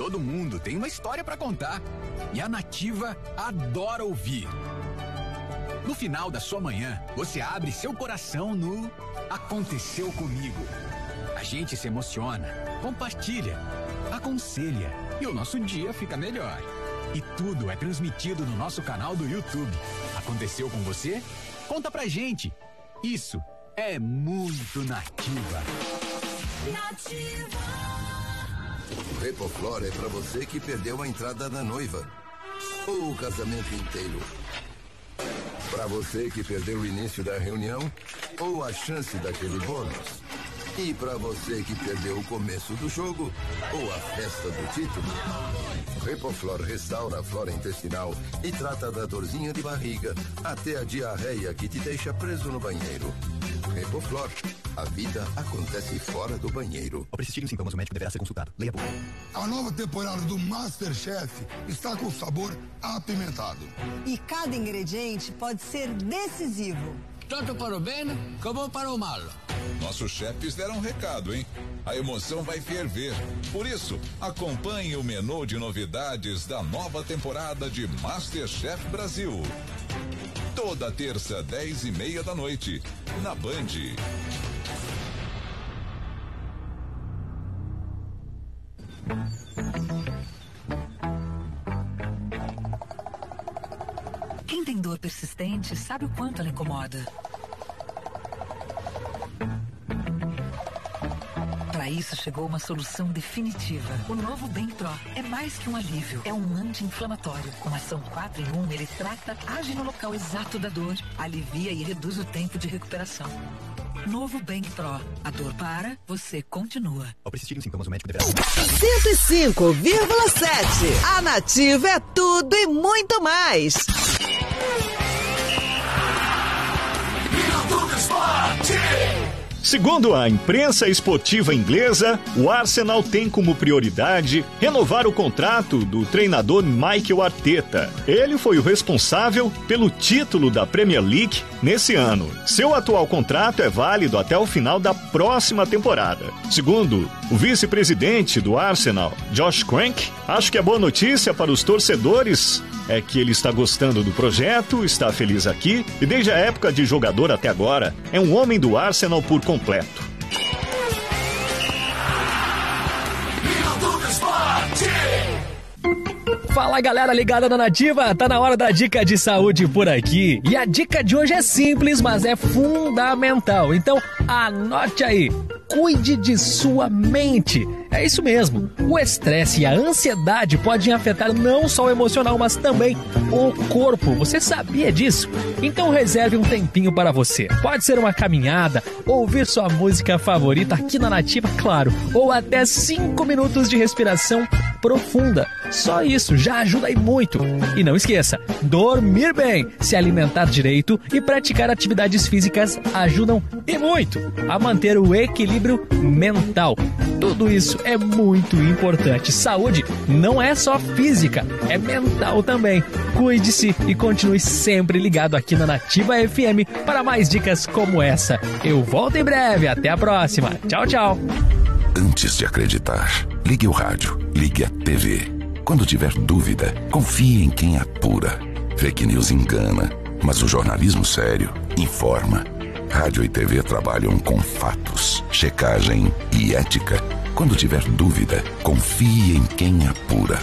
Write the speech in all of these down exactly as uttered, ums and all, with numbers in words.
Todo mundo tem uma história pra contar. E a Nativa adora ouvir. No final da sua manhã, você abre seu coração no Aconteceu Comigo. A gente se emociona, compartilha, aconselha e o nosso dia fica melhor. E tudo é transmitido no nosso canal do YouTube. Aconteceu com você? Conta pra gente. Isso é muito Nativa. Nativa. O Repoflor é pra você que perdeu a entrada da noiva ou o casamento inteiro. Pra você que perdeu o início da reunião ou a chance daquele bônus. E pra você que perdeu o começo do jogo ou a festa do título. Repoflor restaura a flora intestinal e trata da dorzinha de barriga até a diarreia que te deixa preso no banheiro. Repoflor, a vida acontece fora do banheiro. Ao persistirem os sintomas, o médico deverá ser consultado. Leia por. A nova temporada do MasterChef está com sabor apimentado. E cada ingrediente pode ser decisivo. Tanto para o bem como para o mal. Nossos chefes deram um recado, hein? A emoção vai ferver. Por isso, acompanhe o menu de novidades da nova temporada de MasterChef Brasil. Toda terça, dez e meia da noite, na Band. Quem tem dor persistente sabe o quanto ela incomoda. Para isso chegou uma solução definitiva. O novo Bem Pro é mais que um alívio. É um anti-inflamatório. Com ação quatro em um, ele trata, age no local exato da dor, alivia e reduz o tempo de recuperação. Novo Bem Pro. A dor para, você continua. Ao persistirem os sintomas, o médico deverá. cento e cinco vírgula sete. A Nativa é tudo e muito mais. Segundo a imprensa esportiva inglesa, o Arsenal tem como prioridade renovar o contrato do treinador Mikel Arteta. Ele foi o responsável pelo título da Premier League nesse ano. Seu atual contrato é válido até o final da próxima temporada. Segundo o vice-presidente do Arsenal, Josh Kroenke, acho que a boa notícia para os torcedores é que ele está gostando do projeto, está feliz aqui e desde a época de jogador até agora é um homem do Arsenal por completo. Fala galera ligada na Nativa, tá na hora da dica de saúde por aqui. E a dica de hoje é simples, mas é fundamental. Então anote aí, cuide de sua mente. É isso mesmo, o estresse e a ansiedade podem afetar não só o emocional, mas também o corpo. Você sabia disso? Então reserve um tempinho para você. Pode ser uma caminhada, ouvir sua música favorita aqui na Nativa, claro, ou até cinco minutos de respiração profunda. Só isso já ajuda aí muito. E não esqueça, dormir bem, se alimentar direito e praticar atividades físicas ajudam e muito a manter o equilíbrio mental. Tudo isso é muito importante. Saúde não é só física, é mental também. Cuide-se e continue sempre ligado aqui na Nativa F M para mais dicas como essa. Eu volto em breve, até a próxima. Tchau, tchau. Antes de acreditar, ligue o rádio, ligue a T V. Quando tiver dúvida, confie em quem apura. Fake news engana, mas o jornalismo sério informa. Rádio e T V trabalham com fatos, checagem e ética. Quando tiver dúvida, confie em quem apura.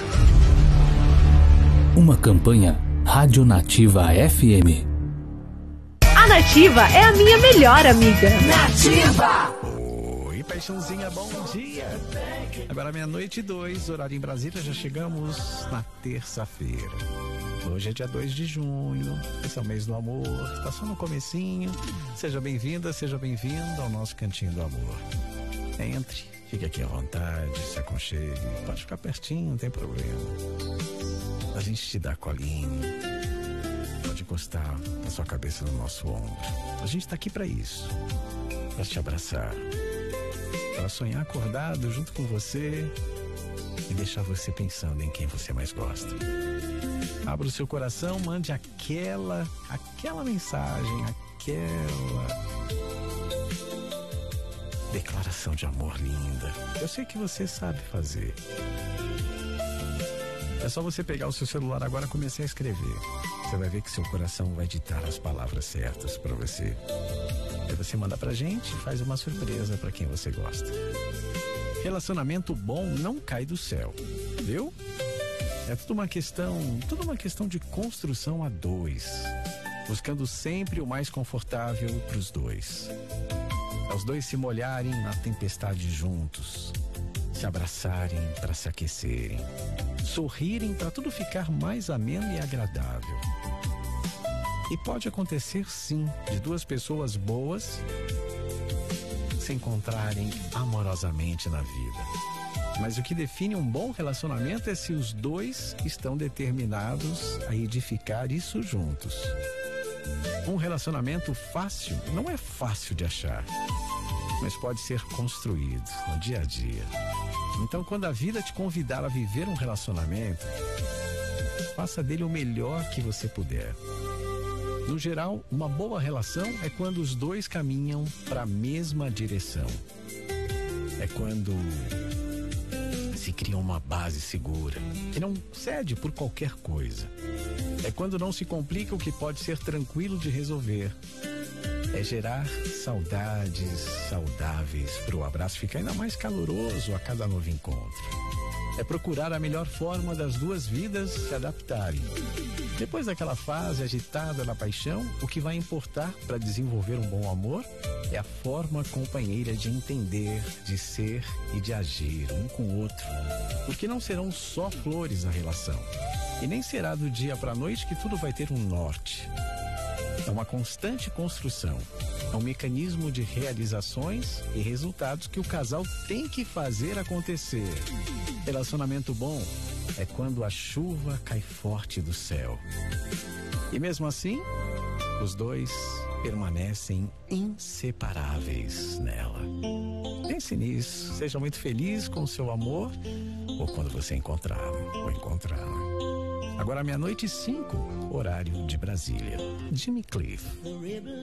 Uma campanha Rádio Nativa F M. A Nativa é a minha melhor amiga. Nativa! Paixãozinha, bom dia. Agora meia-noite e dois, horário em Brasília, já chegamos na terça-feira. Hoje é dia dois de junho, esse é o mês do amor, tá só no comecinho. Seja bem-vinda, seja bem-vindo ao nosso Cantinho do Amor. Entre, fique aqui à vontade, se aconchegue, pode ficar pertinho, não tem problema. A gente te dá colinho, pode encostar a sua cabeça no nosso ombro. A gente tá aqui pra isso, pra te abraçar, para sonhar acordado junto com você e deixar você pensando em quem você mais gosta. Abra o seu coração, mande aquela, aquela mensagem, aquela declaração de amor linda. Eu sei que você sabe fazer. É só você pegar o seu celular agora e começar a escrever. Você vai ver que seu coração vai ditar as palavras certas para você. Aí você manda pra gente e faz uma surpresa para quem você gosta. Relacionamento bom não cai do céu, viu? É tudo uma questão, tudo uma questão de construção a dois, buscando sempre o mais confortável para os dois. É os dois se molharem na tempestade juntos, se abraçarem para se aquecerem, sorrirem para tudo ficar mais ameno e agradável. E pode acontecer sim, de duas pessoas boas se encontrarem amorosamente na vida. Mas o que define um bom relacionamento é se os dois estão determinados a edificar isso juntos. Um relacionamento fácil não é fácil de achar, mas pode ser construído no dia a dia. Então, quando a vida te convidar a viver um relacionamento, faça dele o melhor que você puder. No geral, uma boa relação é quando os dois caminham para a mesma direção. É quando se cria uma base segura, que não cede por qualquer coisa. É quando não se complica o que pode ser tranquilo de resolver. É gerar saudades saudáveis para o abraço ficar ainda mais caloroso a cada novo encontro. É procurar a melhor forma das duas vidas se adaptarem. Depois daquela fase agitada da paixão, o que vai importar para desenvolver um bom amor é a forma companheira de entender, de ser e de agir um com o outro. Porque não serão só flores na relação. E nem será do dia para a noite que tudo vai ter um norte. É uma constante construção. É um mecanismo de realizações e resultados que o casal tem que fazer acontecer. Relacionamento bom é quando a chuva cai forte do céu. E mesmo assim, os dois permanecem inseparáveis nela. Pense nisso. Seja muito feliz com o seu amor ou quando você encontrá-lo ou encontrá-la. Agora meia-noite e cinco, horário de Brasília. Jimmy Cliff.